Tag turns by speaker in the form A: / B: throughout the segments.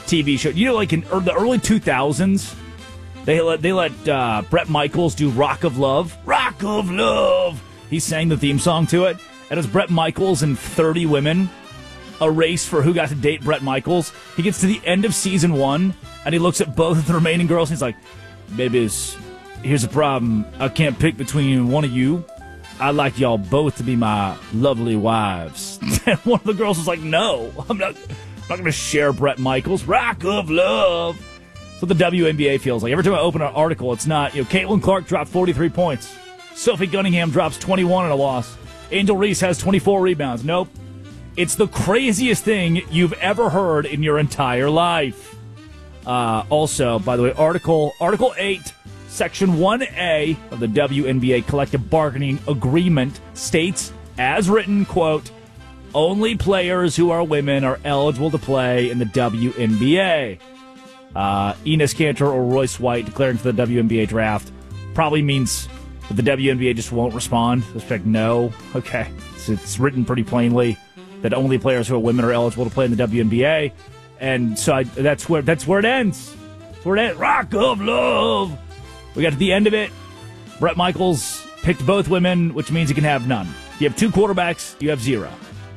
A: TV show. You know, like in the early 2000s, they let Bret Michaels do Rock of Love. Rock of Love! He sang the theme song to it. And it was Bret Michaels and 30 women. A race for who got to date Bret Michaels. He gets to the end of season 1, and he looks at both of the remaining girls, and he's like, babies, here's the problem. I can't pick between one of you. I'd like y'all both to be my lovely wives. And one of the girls was like, no, I'm not going to share Bret Michaels. Rock of Love. That's what the WNBA feels like. Every time I open an article, it's not, Caitlin Clark dropped 43 points. Sophie Cunningham drops 21 in a loss. Angel Reese has 24 rebounds. Nope. It's the craziest thing you've ever heard in your entire life. Also, by the way, Article 8, Section 1A of the WNBA Collective Bargaining Agreement states, as written, quote, only players who are women are eligible to play in the WNBA. Enes Kanter or Royce White declaring for the WNBA draft probably means that the WNBA just won't respond. It's like, no. Okay. It's written pretty plainly that only players who are women are eligible to play in the WNBA. And so that's where it ends. That's where it ends. Rock of Love. We got to the end of it. Bret Michaels picked both women, which means he can have none. If you have 2 quarterbacks, you have 0.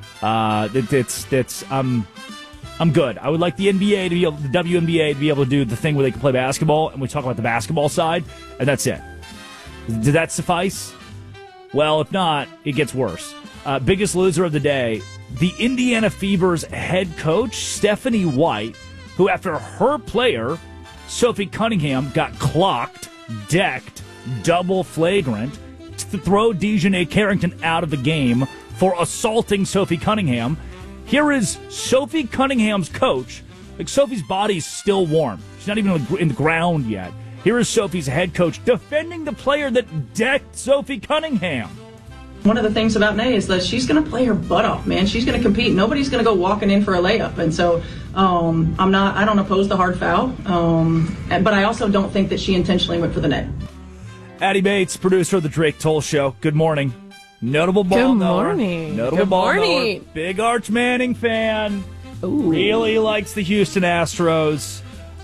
A: I'm good. I would like the WNBA to be able to do the thing where they can play basketball, and we talk about the basketball side, and that's it. Did that suffice? Well, if not, it gets worse. Biggest loser of the day, the Indiana Fever's head coach, Stephanie White, who after her player, Sophie Cunningham, got clocked, decked, double flagrant, to throw DeJounte Carrington out of the game for assaulting Sophie Cunningham. Here is Sophie Cunningham's coach. Like, Sophie's body's still warm. She's not even in the ground yet. Here is Sophie's head coach defending the player that decked Sophie Cunningham.
B: One of the things about Nay is that she's going to play her butt off, man. She's going to compete. Nobody's going to go walking in for a layup. And so I don't oppose the hard foul. But I also don't think that she intentionally went for the net.
A: Addie Bates, producer of the Drake Toll Show. Good morning. Notable ball knower.
C: Good morning.
A: Notable
C: Good
A: ball
C: morning.
A: knower. Big Arch Manning fan.
C: Ooh.
A: Really likes the Houston Astros.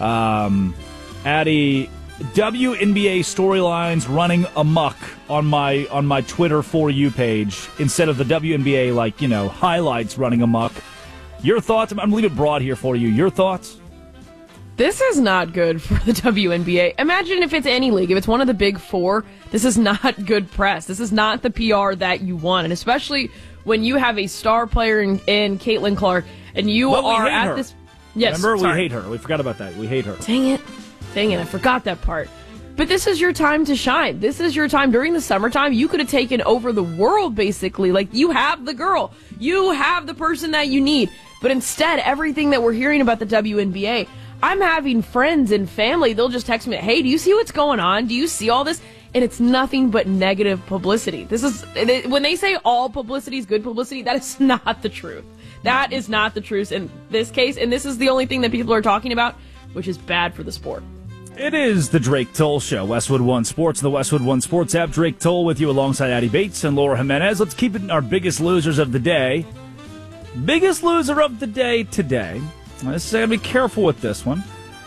A: Addie, WNBA storylines running amok on my Twitter For You page instead of the WNBA, highlights running amok. Your thoughts? I'm going to leave it broad here for you. Your thoughts?
C: This is not good for the WNBA. Imagine if it's any league. If it's one of the big 4, this is not good press. This is not the PR that you want. And especially when you have a star player in Caitlin Clark and you are at
A: her.
C: this... Yes,
A: Remember,
C: sorry.
A: we hate her. We forgot about that. We hate her.
C: Dang it, I forgot that part. But this is your time to shine. This is your time. During the summertime, you could have taken over the world, basically. Like, you have the girl. You have the person that you need. But instead, everything that we're hearing about the WNBA, I'm having friends and family, they'll just text me, hey, do you see what's going on? Do you see all this? And it's nothing but negative publicity. This is, when they say all publicity is good publicity, that is not the truth. That is not the truth in this case, and this is the only thing that people are talking about, which is bad for the sport.
A: It is the Drake Toll Show, Westwood One Sports, the Westwood One Sports app. Drake Toll with you alongside Addie Bates and Laura Jimenez. Let's keep it in our biggest losers of the day. Biggest loser of the day today. I gotta be careful with this one.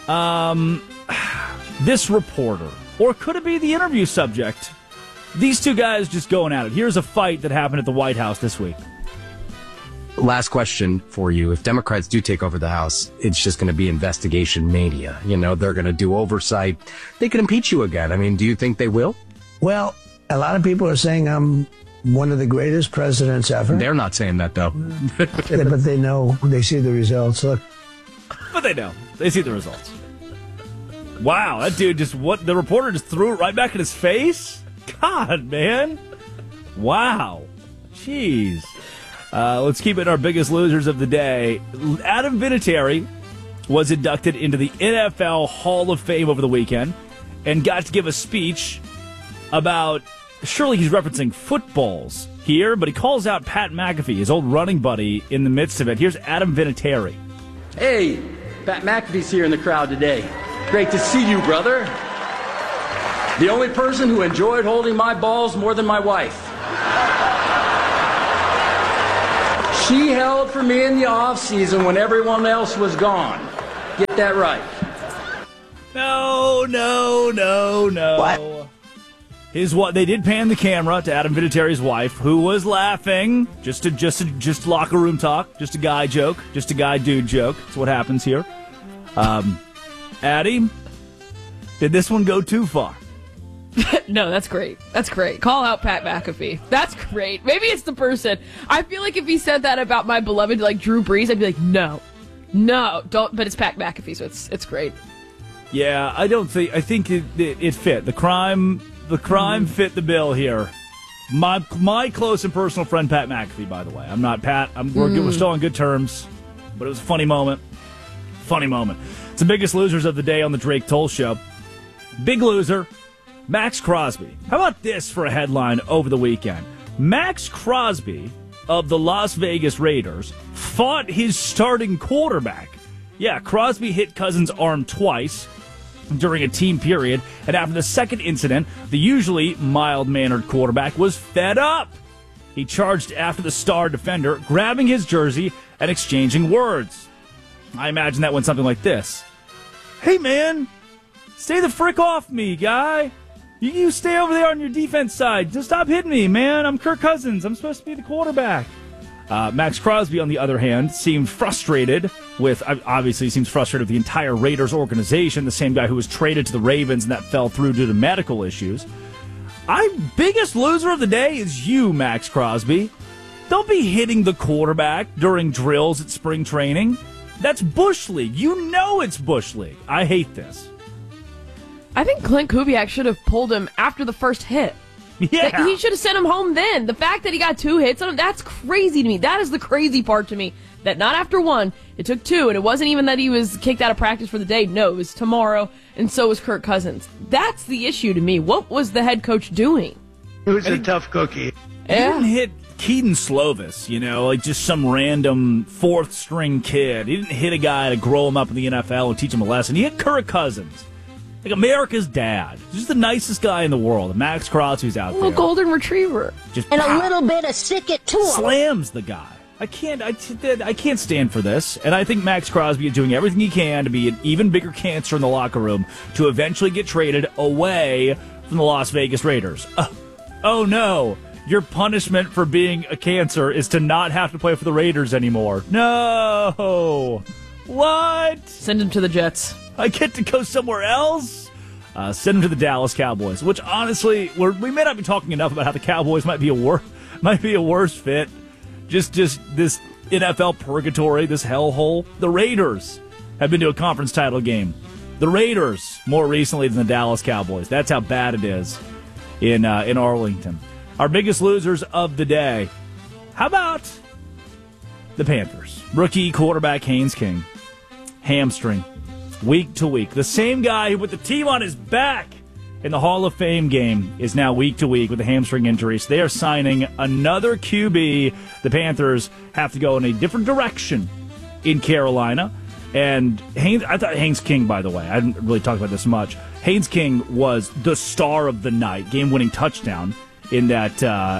A: This reporter, or could it be the interview subject? These two guys just going at it. Here's a fight that happened at the White House this week.
D: Last question for you. If Democrats do take over the House, it's just going to be investigation mania. They're going to do oversight. They could impeach you again. I mean, do you think they will?
E: Well, a lot of people are saying I'm one of the greatest presidents ever.
D: They're not saying that, though.
E: But they know. They see the results. Look.
A: But they know. They see the results. Wow, that dude the reporter just threw it right back in his face? God, man. Wow. Jeez. Let's keep it in our biggest losers of the day. Adam Vinatieri was inducted into the NFL Hall of Fame over the weekend and got to give a speech about, surely he's referencing footballs here, but he calls out Pat McAfee, his old running buddy, in the midst of it. Here's Adam Vinatieri.
F: Hey, Pat McAfee's here in the crowd today. Great to see you, brother. The only person who enjoyed holding my balls more than my wife. She held for me in the off season when everyone else was gone. Get that right.
A: No.
E: What?
A: They did pan the camera to Adam Vinatieri's wife, who was laughing. Just locker room talk, just a guy joke, just a guy dude joke. That's what happens here. Addie, did this one go too far?
C: No, that's great. That's great. Call out Pat McAfee. That's great. Maybe it's the person. I feel like if he said that about my beloved, like, Drew Brees, I'd be like, no, don't. But it's Pat McAfee, so it's great.
A: Yeah, I think it fit. The crime fit the bill here. My close and personal friend, Pat McAfee, by the way. I'm not Pat. We're still on good terms, but it was a funny moment. Funny moment. It's the biggest losers of the day on the Drake Toll Show. Big loser, Max Crosby. How about this for a headline over the weekend? Max Crosby of the Las Vegas Raiders fought his starting quarterback. Yeah, Crosby hit Cousins' arm twice during a team period, and after the second incident, the usually mild-mannered quarterback was fed up. He charged after the star defender, grabbing his jersey and exchanging words. I imagine that went something like this. Hey, man, stay the frick off me, guy. You stay over there on your defense side. Just stop hitting me, man. I'm Kirk Cousins. I'm supposed to be the quarterback. Max Crosby, on the other hand, seemed frustrated with the entire Raiders organization, the same guy who was traded to the Ravens and that fell through due to medical issues. Biggest loser of the day is you, Max Crosby. Don't be hitting the quarterback during drills at spring training. That's Bush League. You know it's Bush League. I hate this.
C: I think Clint Kubiak should have pulled him after the first hit.
A: Yeah.
C: He should have sent him home then. The fact that he got 2 hits on him, that's crazy to me. That is the crazy part to me. That not after 1, it took 2, and it wasn't even that he was kicked out of practice for the day. No, it was tomorrow, and so was Kirk Cousins. That's the issue to me. What was the head coach doing?
E: Who's a tough cookie?
A: He didn't hit Keaton Slovis, like just some random 4th-string kid. He didn't hit a guy to grow him up in the NFL and teach him a lesson. He hit Kirk Cousins. Like America's dad. Just the nicest guy in the world. Max Crosby's out there.
C: A golden retriever.
A: Just
G: and a little bit of sick it to him.
A: Slams the guy. I can't stand for this. And I think Max Crosby is doing everything he can to be an even bigger cancer in the locker room to eventually get traded away from the Las Vegas Raiders. Oh no. Your punishment for being a cancer is to not have to play for the Raiders anymore. No. What?
C: Send him to the Jets.
A: I get to go somewhere else? Send him to the Dallas Cowboys, which honestly, we may not be talking enough about how the Cowboys might be a worse fit. Just this NFL purgatory, this hellhole. The Raiders have been to a conference title game. The Raiders more recently than the Dallas Cowboys. That's how bad it is in Arlington. Our biggest losers of the day. How about the Panthers? Rookie quarterback Haynes King. Hamstring. Week to week. The same guy who put the team on his back in the Hall of Fame game is now week to week with a hamstring injury. So they are signing another QB. The Panthers have to go in a different direction in Carolina. And I thought Haynes King, by the way, I didn't really talk about this much. Haynes King was the star of the night, game-winning touchdown in that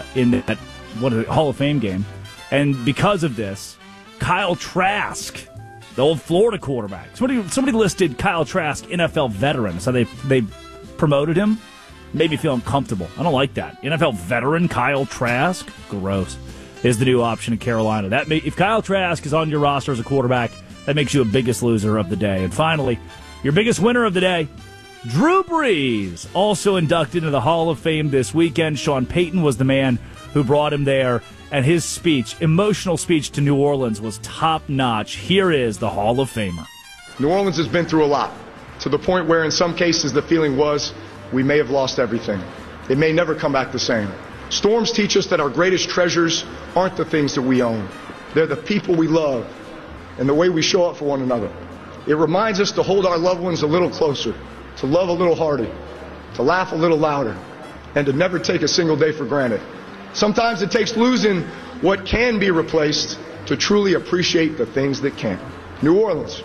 A: Hall of Fame game. And because of this, Kyle Trask, the old Florida quarterback. Somebody listed Kyle Trask NFL veteran, so they promoted him. Made me feel uncomfortable. I don't like that. NFL veteran Kyle Trask, gross, is the new option in Carolina. If Kyle Trask is on your roster as a quarterback, that makes you a biggest loser of the day. And finally, your biggest winner of the day, Drew Brees, also inducted into the Hall of Fame this weekend. Sean Payton was the man who brought him there. And his speech, emotional speech to New Orleans, was top-notch. Here is the Hall of Famer.
H: New Orleans has been through a lot, to the point where in some cases the feeling was we may have lost everything. It may never come back the same. Storms teach us that our greatest treasures aren't the things that we own. They're the people we love and the way we show up for one another. It reminds us to hold our loved ones a little closer, to love a little harder, to laugh a little louder, and to never take a single day for granted. Sometimes it takes losing what can be replaced to truly appreciate the things that can't. New Orleans,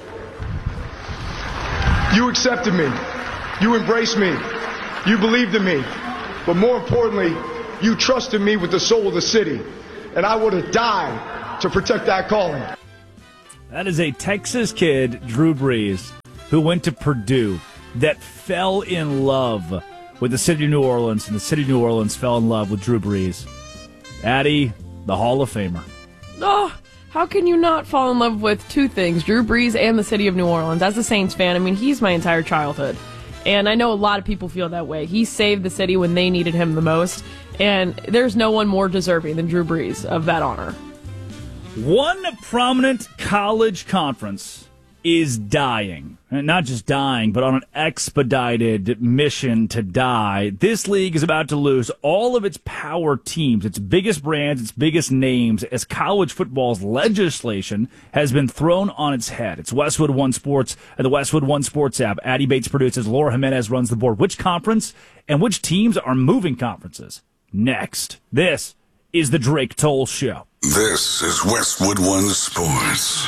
H: you accepted me. You embraced me. You believed in me. But more importantly, you trusted me with the soul of the city. And I would have died to protect that calling.
A: That is a Texas kid, Drew Brees, who went to Purdue, that fell in love with the city of New Orleans, and the city of New Orleans fell in love with Drew Brees. Addie, the Hall of Famer.
C: Oh, how can you not fall in love with two things, Drew Brees and the city of New Orleans? As a Saints fan, I mean, he's my entire childhood. And I know a lot of people feel that way. He saved the city when they needed him the most, and there's no one more deserving than Drew Brees of that honor.
A: One prominent college conference is dying. And not just dying, but on an expedited mission to die. This league is about to lose all of its power teams, its biggest brands, its biggest names, as college football's legislation has been thrown on its head. It's Westwood One Sports and the Westwood One Sports app. Addie Bates produces. Laura Jimenez runs the board. Which conference and which teams are moving conferences? Next. This is the Drake Toll Show.
I: This is Westwood One Sports.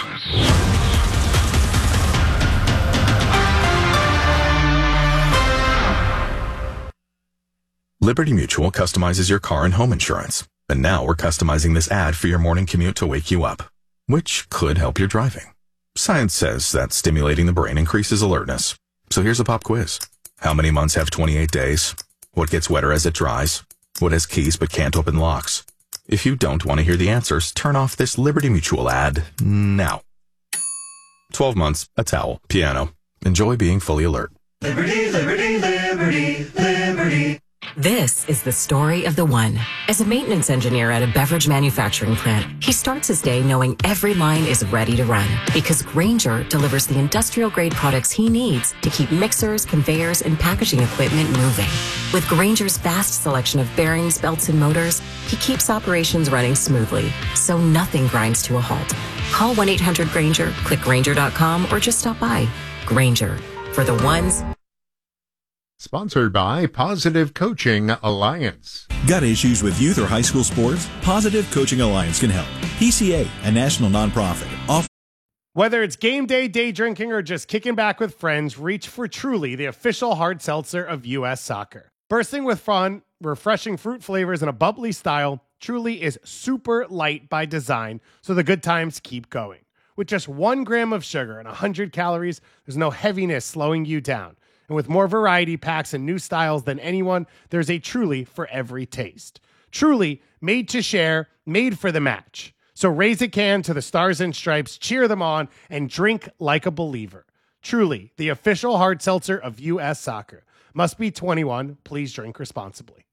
J: Liberty Mutual customizes your car and home insurance. And now we're customizing this ad for your morning commute to wake you up, which could help your driving. Science says that stimulating the brain increases alertness. So here's a pop quiz. How many months have 28 days? What gets wetter as it dries? What has keys but can't open locks? If you don't want to hear the answers, turn off this Liberty Mutual ad now. 12 months, a towel, piano. Enjoy being fully alert.
K: Liberty, liberty, liberty, liberty. This is the story of the one. As a maintenance engineer at a beverage manufacturing plant, he starts his day knowing every line is ready to run because Grainger delivers the industrial-grade products he needs to keep mixers, conveyors, and packaging equipment moving. With Grainger's vast selection of bearings, belts, and motors, he keeps operations running smoothly, so nothing grinds to a halt. Call 1-800-GRAINGER, click Grainger.com, or just stop by. Grainger, for the ones.
L: Sponsored by Positive Coaching Alliance.
M: Got issues with youth or high school sports? Positive Coaching Alliance can help. PCA, a national nonprofit.
L: Whether it's game day, day drinking, or just kicking back with friends, reach for Truly, the official hard seltzer of U.S. Soccer. Bursting with fun, refreshing fruit flavors, and a bubbly style, Truly is super light by design, so the good times keep going. With just 1 gram of sugar and 100 calories, there's no heaviness slowing you down. And with more variety packs and new styles than anyone, there's a Truly for every taste. Truly, made to share, made for the match. So raise a can to the Stars and Stripes, cheer them on, and drink like a believer. Truly, the official hard seltzer of U.S. Soccer. Must be 21. Please drink responsibly.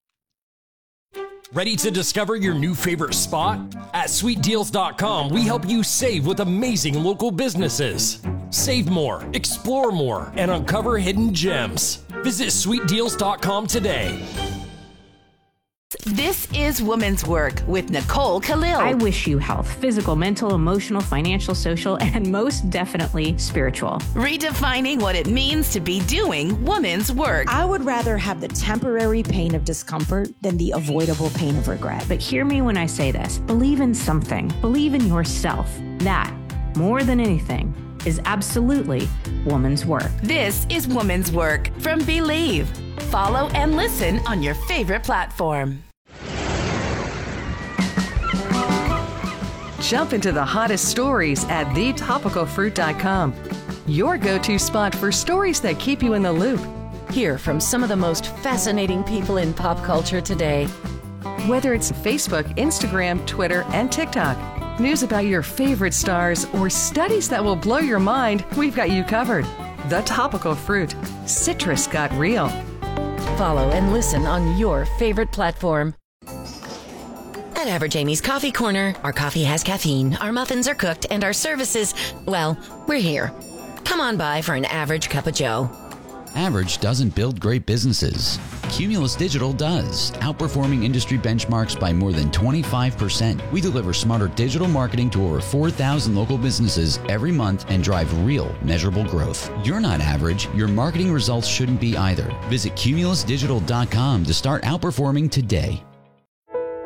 N: Ready to discover your new favorite spot? At sweetdeals.com, we help you save with amazing local businesses. Save more, explore more, and uncover hidden gems. Visit sweetdeals.com today.
O: This is Women's Work with Nicole Khalil.
P: I wish you health, physical, mental, emotional, financial, social, and most definitely spiritual.
O: Redefining what it means to be doing women's work.
Q: I would rather have the temporary pain of discomfort than the avoidable pain of regret.
P: But hear me when I say this. Believe in something. Believe in yourself. That, more than anything, is absolutely woman's work.
O: This is Woman's Work from Believe. Follow and listen on your favorite platform.
R: Jump into the hottest stories at thetopicalfruit.com. Your go-to spot for stories that keep you in the loop.
O: Hear from some of the most fascinating people in pop culture today.
R: Whether it's Facebook, Instagram, Twitter, and TikTok, news about your favorite stars, or studies that will blow your mind, we've got you covered. The Topical Fruit. Citrus got real.
O: Follow and listen on your favorite platform. At Average Amy's Coffee Corner, our coffee has caffeine, our muffins are cooked, and our services, well, we're here. Come on by for an average cup of joe.
S: Average doesn't build great businesses. Cumulus Digital does, outperforming industry benchmarks by more than 25%. We deliver smarter digital marketing to over 4,000 local businesses every month and drive real, measurable growth. You're not average. Your marketing results shouldn't be either. Visit cumulusdigital.com to start outperforming today.